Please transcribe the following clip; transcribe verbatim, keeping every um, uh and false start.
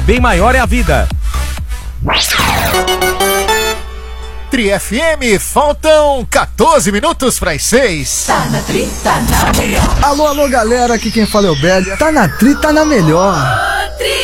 Bem maior é a vida. Tri F M, faltam quatorze minutos para as seis. Tá na Tri, tá na melhor. Alô, alô, galera, aqui quem fala é o Bélia. Tá na Tri, tá na melhor.